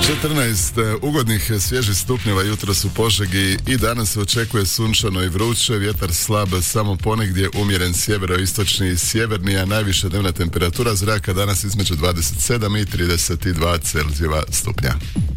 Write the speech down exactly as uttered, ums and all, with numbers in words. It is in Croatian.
četrnaest ugodnih svježih stupnjeva jutros u Požegi i danas se očekuje sunčano i vruće, vjetar slab samo ponegdje, umjeren sjeveroistočni i sjeverni, a najviša dnevna temperatura zraka danas između dvadeset sedam i trideset dva Celzijeva stupnja.